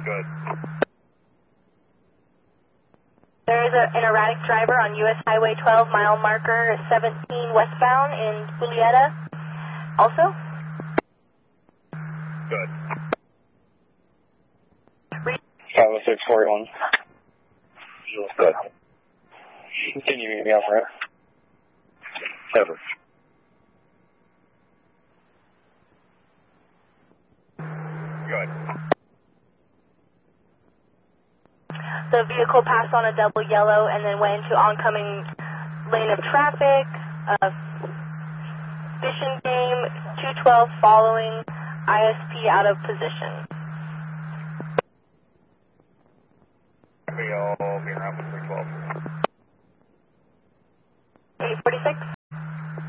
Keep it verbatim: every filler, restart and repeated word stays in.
Good. There is a, an erratic driver on U S Highway twelve, mile marker seventeen westbound in Julietta. Also? Good. five oh six four eight one. Good. Can you meet me out front? Never. Good. The vehicle passed on a double yellow and then went into oncoming lane of traffic. Uh, Fishing game two twelve following I S P out of position. We'll be around for three twelve. eight forty-six.